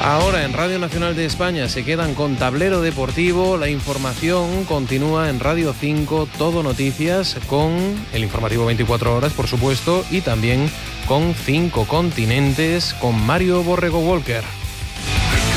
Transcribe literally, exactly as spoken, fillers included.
Ahora en Radio Nacional de España se quedan con Tablero Deportivo. La información continúa en Radio cinco, Todo Noticias, con el informativo veinticuatro horas, por supuesto, y también con Cinco Continentes, con Mario Borrego Walker.